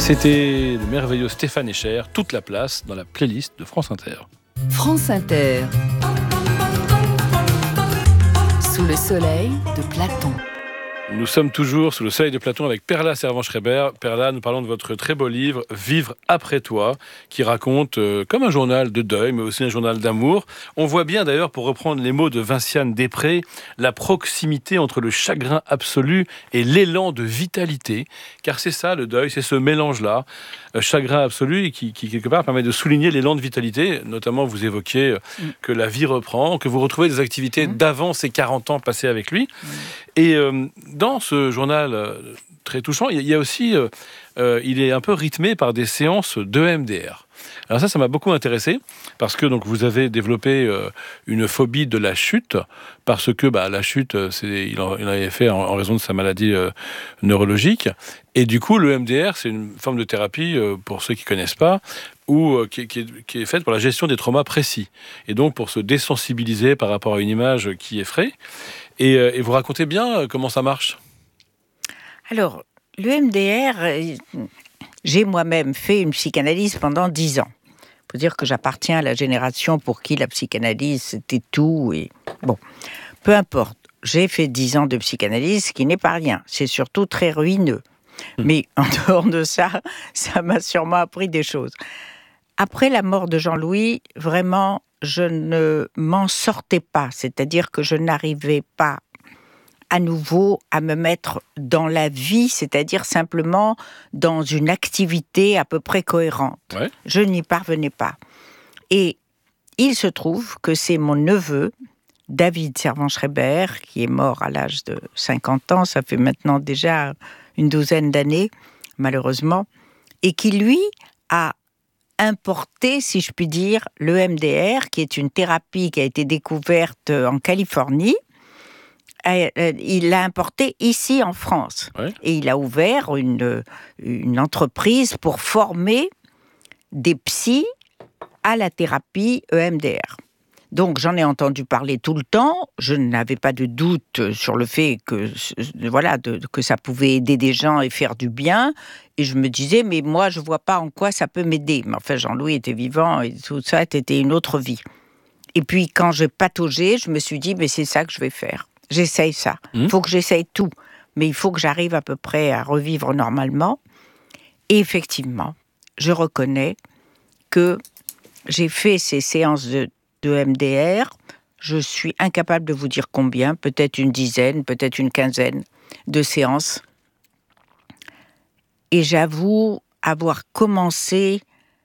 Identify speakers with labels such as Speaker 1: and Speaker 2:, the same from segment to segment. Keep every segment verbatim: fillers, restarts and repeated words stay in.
Speaker 1: C'était le merveilleux Stéphane Escher, toute la place dans la playlist de France Inter.
Speaker 2: France Inter. Sous le soleil de Platon.
Speaker 1: Nous sommes toujours sous le soleil de Platon avec Perla Servan-Schreiber. Perla, nous parlons de votre très beau livre « Vivre après toi » qui raconte, euh, comme un journal de deuil, mais aussi un journal d'amour. On voit bien d'ailleurs, pour reprendre les mots de Vinciane Després, la proximité entre le chagrin absolu et l'élan de vitalité. Car c'est ça le deuil, c'est ce mélange-là, euh, chagrin absolu, qui, qui quelque part permet de souligner l'élan de vitalité. Notamment, vous évoquez euh, mmh. que la vie reprend, que vous retrouvez des activités mmh. d'avant ces quarante ans passés avec lui. Mmh. Et euh, dans ce journal euh, très touchant, il y a aussi, euh, euh, il est un peu rythmé par des séances d'E M D R. Alors ça, ça m'a beaucoup intéressé, parce que donc, vous avez développé euh, une phobie de la chute, parce que bah, la chute, c'est, il, en, il en avait fait en, en raison de sa maladie euh, neurologique. Et du coup, l'E M D R, c'est une forme de thérapie, euh, pour ceux qui ne connaissent pas, ou euh, qui, qui, est, qui est faite pour la gestion des traumas précis. Et donc, pour se désensibiliser par rapport à une image qui effraie. Et, euh, et vous racontez bien euh, comment ça marche.
Speaker 3: Alors, l'E M D R, euh, j'ai moi-même fait une psychanalyse pendant dix ans. Il faut dire que j'appartiens à la génération pour qui la psychanalyse, c'était tout. Et bon, peu importe. J'ai fait dix ans de psychanalyse, ce qui n'est pas rien. C'est surtout très ruineux. Mmh. Mais en dehors de ça, ça m'a sûrement appris des choses. Après la mort de Jean-Louis, vraiment, je ne m'en sortais pas. C'est-à-dire que je n'arrivais pas à nouveau à me mettre dans la vie, c'est-à-dire simplement dans une activité à peu près cohérente. Ouais. Je n'y parvenais pas. Et il se trouve que c'est mon neveu, David Servan-Schreiber, qui est mort à l'âge de cinquante ans, ça fait maintenant déjà une douzaine d'années, malheureusement, et qui, lui, a importé, si je puis dire, l'E M D R, qui est une thérapie qui a été découverte en Californie. Il l'a importé ici en France. Ouais. Et il a ouvert une, une entreprise pour former des psys à la thérapie E M D R. Donc j'en ai entendu parler tout le temps. Je n'avais pas de doute sur le fait que, voilà, de, que ça pouvait aider des gens et faire du bien. Et je me disais, mais moi, je ne vois pas en quoi ça peut m'aider. Mais enfin, Jean-Louis était vivant et tout ça, c'était une autre vie. Et puis, quand je pataugeais, je me suis dit, mais c'est ça que je vais faire. J'essaye ça. Il mmh. faut que j'essaye tout. Mais il faut que j'arrive à peu près à revivre normalement. Et effectivement, je reconnais que j'ai fait ces séances de, de M D R. Je suis incapable de vous dire combien, peut-être une dizaine, peut-être une quinzaine de séances. Et j'avoue avoir commencé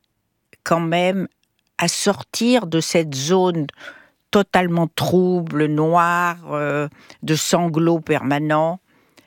Speaker 3: quand même à sortir de cette zone totalement trouble, noir, euh, de sanglots permanents.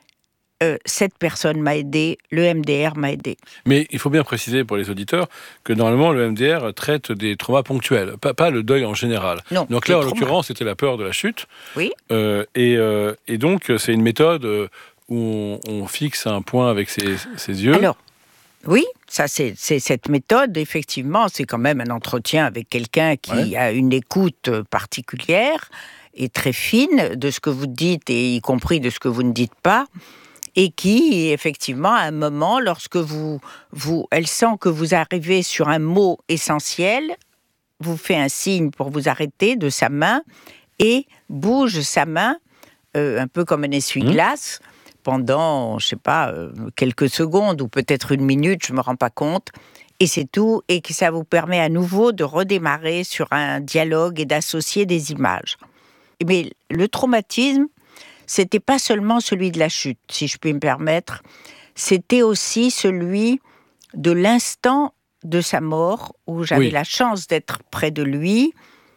Speaker 3: Euh, cette personne m'a aidé, le M D R m'a aidé.
Speaker 1: Mais il faut bien préciser pour les auditeurs que normalement le M D R traite des traumas ponctuels, pas, pas le deuil en général.
Speaker 3: Non,
Speaker 1: donc là, en l'occurrence, c'était la peur de la chute.
Speaker 3: Oui.
Speaker 1: Euh, et, euh, et donc, c'est une méthode où on, on fixe un point avec ses, ses yeux.
Speaker 3: Alors, oui, ça c'est, c'est cette méthode, effectivement, c'est quand même un entretien avec quelqu'un qui ouais. a une écoute particulière et très fine de ce que vous dites, et y compris de ce que vous ne dites pas, et qui, effectivement, à un moment, lorsque vous, vous, elle sent que vous arrivez sur un mot essentiel, vous fait un signe pour vous arrêter de sa main et bouge sa main, euh, un peu comme un essuie-glace, mmh. pendant, je ne sais pas, euh, quelques secondes ou peut-être une minute, je ne me rends pas compte, et c'est tout, et que ça vous permet à nouveau de redémarrer sur un dialogue et d'associer des images. Mais le traumatisme, c'était pas seulement celui de la chute, si je puis me permettre, c'était aussi celui de l'instant de sa mort, où j'avais oui. la chance d'être près de lui,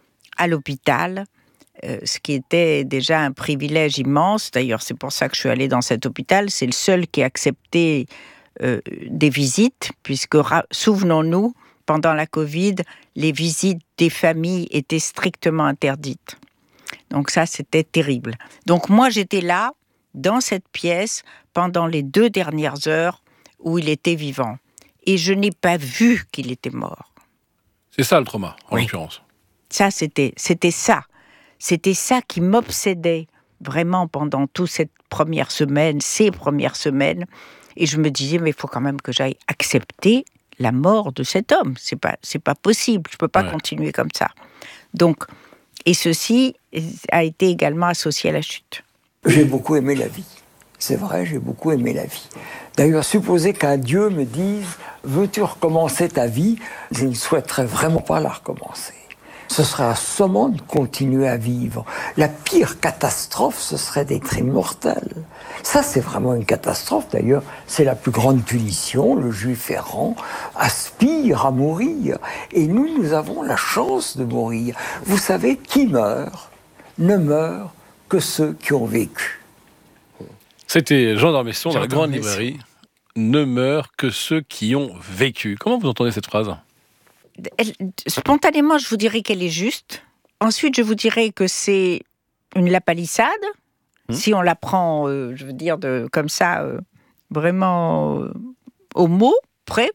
Speaker 3: à l'hôpital, Euh, ce qui était déjà un privilège immense. D'ailleurs, c'est pour ça que je suis allée dans cet hôpital. C'est le seul qui a accepté euh, des visites, puisque, ra- souvenons-nous, pendant la Covid, les visites des familles étaient strictement interdites. Donc ça, c'était terrible. Donc moi, j'étais là, dans cette pièce, pendant les deux dernières heures où il était vivant. Et je n'ai pas vu qu'il était mort.
Speaker 1: C'est ça le trauma, en
Speaker 3: oui.
Speaker 1: l'occurrence.
Speaker 3: Ça, c'était, c'était ça. C'était ça qui m'obsédait vraiment pendant toute cette première semaine, ces premières semaines. Et je me disais, mais il faut quand même que j'aille accepter la mort de cet homme. C'est pas, c'est pas possible. Je peux pas ouais. continuer comme ça. Donc, et ceci a été également associé à la chute.
Speaker 4: J'ai beaucoup aimé la vie. C'est vrai, j'ai beaucoup aimé la vie. D'ailleurs, supposer qu'un Dieu me dise « Veux-tu recommencer ta vie ?» Je ne souhaiterais vraiment pas la recommencer. Ce serait assommant de continuer à vivre. La pire catastrophe, ce serait d'être immortel. Ça, c'est vraiment une catastrophe. D'ailleurs, c'est la plus grande punition. Le juif errant aspire à mourir. Et nous, nous avons la chance de mourir. Vous savez, qui meurt ne meurt que ceux qui ont vécu.
Speaker 1: C'était Jean d'Ormesson dans la grande librairie. Ne meurent que ceux qui ont vécu. Comment vous entendez cette phrase ?
Speaker 3: Elle, spontanément, je vous dirais qu'elle est juste. Ensuite, je vous dirais que c'est une lapalissade. Mmh. Si on la prend, euh, je veux dire, de, comme ça, euh, vraiment euh, au mot près.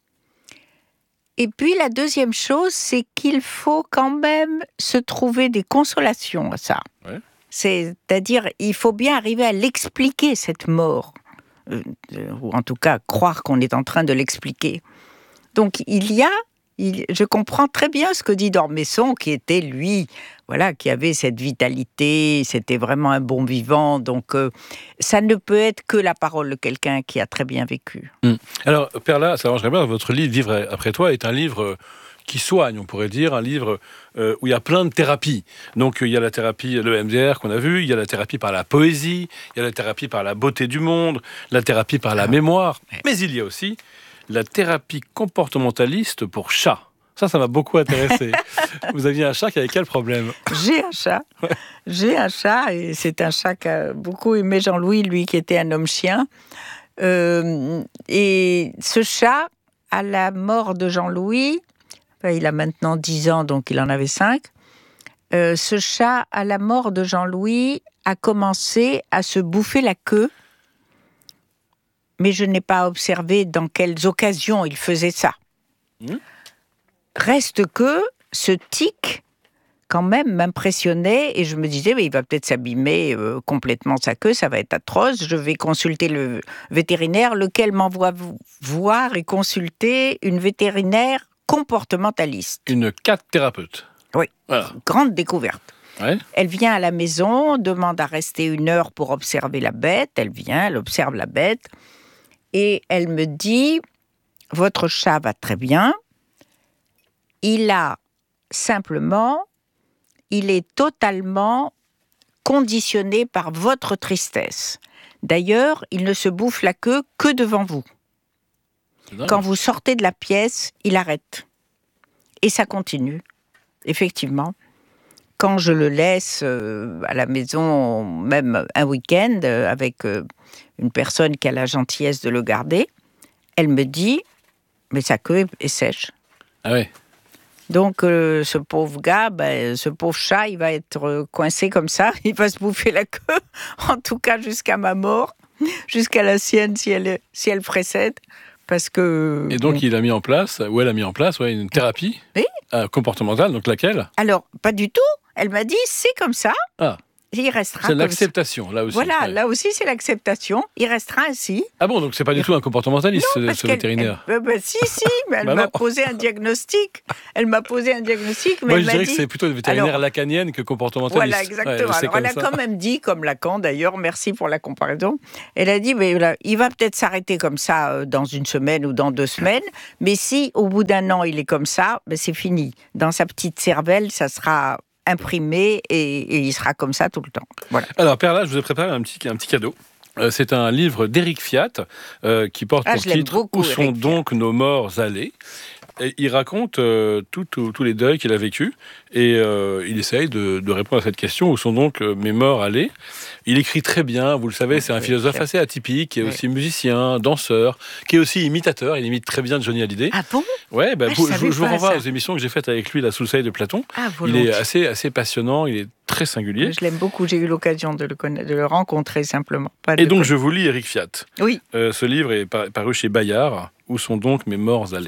Speaker 3: Et puis, la deuxième chose, c'est qu'il faut quand même se trouver des consolations à ça. Ouais. C'est-à-dire, il faut bien arriver à l'expliquer, cette mort. Euh, ou en tout cas, croire qu'on est en train de l'expliquer. Donc, il y a Il, je comprends très bien ce que dit d'Ormesson, qui était, lui, voilà, qui avait cette vitalité, c'était vraiment un bon vivant. Donc, euh, ça ne peut être que la parole de quelqu'un qui a très bien vécu.
Speaker 1: Mmh. Alors, Perla, ça arrangerait bien, votre livre « Vivre après toi » est un livre qui soigne, on pourrait dire, un livre euh, où il y a plein de thérapies. Donc, il y a la thérapie, le M D R qu'on a vu, il y a la thérapie par la poésie, il y a la thérapie par la beauté du monde, la thérapie par la ah, mémoire, ouais. mais il y a aussi la thérapie comportementaliste pour chat. Ça, ça m'a beaucoup intéressé. Vous aviez un chat qui avait quel problème ?
Speaker 3: J'ai un chat. Ouais. J'ai un chat, et c'est un chat qu'a beaucoup aimé Jean-Louis, lui qui était un homme-chien. Euh, et ce chat, à la mort de Jean-Louis, enfin, il a maintenant dix ans, donc il en avait cinq, euh, ce chat, à la mort de Jean-Louis, a commencé à se bouffer la queue. Mais je n'ai pas observé dans quelles occasions il faisait ça. Mmh. Reste que ce tic, quand même, m'impressionnait et je me disais, mais il va peut-être s'abîmer euh, complètement sa queue, ça va être atroce. Je vais consulter le vétérinaire, lequel m'envoie voir et consulter une vétérinaire comportementaliste.
Speaker 1: Une cat thérapeute.
Speaker 3: Oui, voilà. Grande découverte. Ouais. Elle vient à la maison, demande à rester une heure pour observer la bête. Elle vient, elle observe la bête. Et elle me dit, votre chat va très bien, il a simplement, il est totalement conditionné par votre tristesse. D'ailleurs, il ne se bouffe la queue que devant vous. Quand vous sortez de la pièce, il arrête. Et ça continue, effectivement. Quand je le laisse euh, à la maison, même un week-end, euh, avec euh, une personne qui a la gentillesse de le garder, elle me dit, mais sa queue est sèche.
Speaker 1: Ah oui.
Speaker 3: Donc, euh, ce pauvre gars, ben, ce pauvre chat, il va être euh, coincé comme ça, il va se bouffer la queue, en tout cas jusqu'à ma mort, jusqu'à la sienne si elle, si elle précède. Parce que...
Speaker 1: Et donc, il a mis en place, ou elle a mis en place, ouais, une thérapie oui. euh, comportementale, donc laquelle ?
Speaker 3: Alors, pas du tout. Elle m'a dit, c'est comme ça. Ah. Il restera
Speaker 1: c'est l'acceptation, là aussi.
Speaker 3: Voilà,
Speaker 1: ouais.
Speaker 3: là aussi, c'est l'acceptation. Il restera ainsi.
Speaker 1: Ah bon, donc c'est pas du tout un comportementaliste, non, ce, ce vétérinaire
Speaker 3: elle, bah, si, si, mais elle bah m'a non. posé un diagnostic. Elle m'a posé un diagnostic, mais
Speaker 1: Moi,
Speaker 3: elle
Speaker 1: je
Speaker 3: m'a
Speaker 1: dirais
Speaker 3: dit...
Speaker 1: que c'est plutôt une vétérinaire
Speaker 3: Alors,
Speaker 1: lacanienne que comportementaliste.
Speaker 3: Voilà, exactement.
Speaker 1: Ouais,
Speaker 3: Alors, elle a ça. quand même dit, comme Lacan d'ailleurs, merci pour la comparaison, elle a dit, mais là, il va peut-être s'arrêter comme ça euh, dans une semaine ou dans deux semaines, mais si, au bout d'un an, il est comme ça, ben, c'est fini. Dans sa petite cervelle, ça sera... imprimé et, et il sera comme ça tout le temps. Voilà.
Speaker 1: Alors, Perla, je vous ai préparé un petit, un petit cadeau. Euh, c'est un livre d'Éric Fiat euh, qui porte
Speaker 3: ah,
Speaker 1: pour titre beaucoup, « Où sont Eric donc Fiat. Nos morts allés ?» Et il raconte euh, tous les deuils qu'il a vécus et euh, il essaye de, de répondre à cette question. Où sont donc euh, mes morts allés ? Il écrit très bien, vous le savez, c'est un philosophe assez atypique, qui est aussi musicien, danseur, qui est aussi imitateur. Il imite très bien Johnny Hallyday.
Speaker 3: Ah bon ?
Speaker 1: Ouais, bah,
Speaker 3: ah,
Speaker 1: je, je, je vous renvoie
Speaker 3: ça.
Speaker 1: aux émissions que j'ai faites avec lui, là, sous le soleil de Platon.
Speaker 3: Ah,
Speaker 1: il est assez, assez passionnant, il est très singulier.
Speaker 3: Je l'aime beaucoup, j'ai eu l'occasion de le, connaître, de le rencontrer simplement. Pas
Speaker 1: et donc,
Speaker 3: connaître.
Speaker 1: je vous lis Éric Fiat.
Speaker 3: Oui.
Speaker 1: Euh, ce livre est paru chez Bayard. Où sont donc mes morts allés ?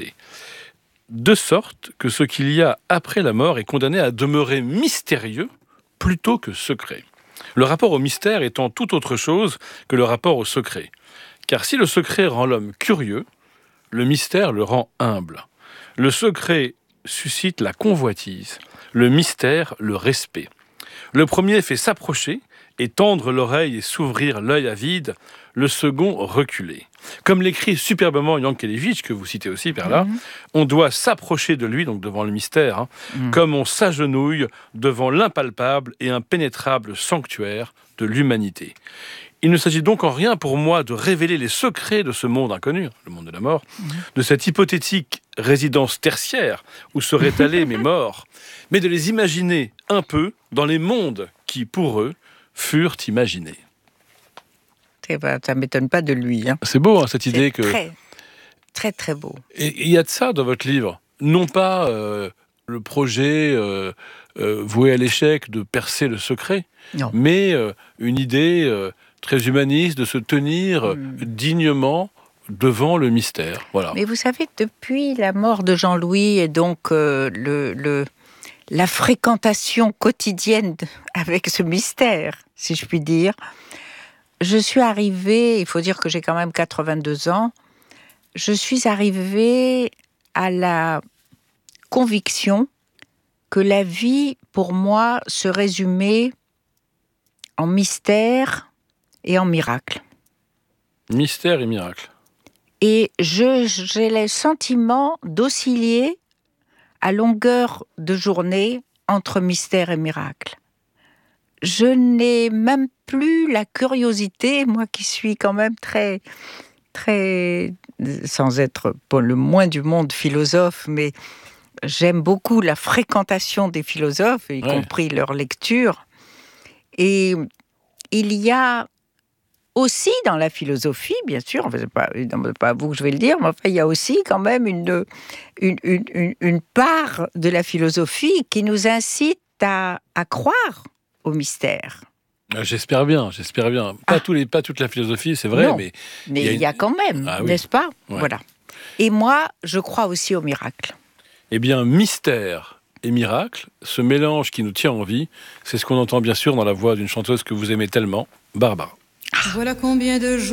Speaker 1: De sorte que ce qu'il y a après la mort est condamné à demeurer mystérieux plutôt que secret. Le rapport au mystère étant tout autre chose que le rapport au secret. Car si le secret rend l'homme curieux, le mystère le rend humble. Le secret suscite la convoitise, le mystère le respect. Le premier fait s'approcher et tendre l'oreille et s'ouvrir l'œil avide, le second reculer. Comme l'écrit superbement Yankelevitch, que vous citez aussi, Perla, mmh. on doit s'approcher de lui, donc devant le mystère, hein, mmh. comme on s'agenouille devant l'impalpable et impénétrable sanctuaire de l'humanité. Il ne s'agit donc en rien pour moi de révéler les secrets de ce monde inconnu, le monde de la mort, mmh. de cette hypothétique résidence tertiaire où seraient allés mes morts, mais de les imaginer un peu dans les mondes qui, pour eux, furent imaginés.
Speaker 3: Ça ne m'étonne pas de lui. Hein.
Speaker 1: C'est beau, hein, cette idée
Speaker 3: C'est
Speaker 1: que...
Speaker 3: Très, très, très beau.
Speaker 1: Et il y a de ça dans votre livre. Non pas euh, le projet euh, euh, voué à l'échec de percer le secret, non. mais euh, une idée euh, très humaniste de se tenir mmh. dignement devant le mystère. Voilà.
Speaker 3: Mais vous savez, depuis la mort de Jean-Louis et donc euh, le, le, la fréquentation quotidienne avec ce mystère, si je puis dire, je suis arrivée, il faut dire que j'ai quand même quatre-vingt-deux ans, je suis arrivée à la conviction que la vie, pour moi, se résumait en mystère et en miracle.
Speaker 1: Mystère et miracle.
Speaker 3: Et je, j'ai le sentiment d'osciller à longueur de journée entre mystère et miracle. Je n'ai même plus la curiosité, moi qui suis quand même très, très, sans être pour le moins du monde philosophe, mais j'aime beaucoup la fréquentation des philosophes, y ouais. compris leur lecture. Et il y a aussi dans la philosophie, bien sûr, enfin, c'est pas, c'est pas à vous que je vais le dire, mais enfin, il y a aussi quand même une, une, une, une part de la philosophie qui nous incite à, à croire au mystère.
Speaker 1: J'espère bien, j'espère bien. Pas, ah. tous les, pas toute la philosophie, c'est vrai,
Speaker 3: non,
Speaker 1: mais...
Speaker 3: mais il y a, une... y a quand même, ah, n'est-ce oui. pas ouais. Voilà. Et moi, je crois aussi au miracle.
Speaker 1: Eh bien, mystère et miracle, ce mélange qui nous tient en vie, c'est ce qu'on entend bien sûr dans la voix d'une chanteuse que vous aimez tellement, Barbara.
Speaker 5: Voilà combien de jours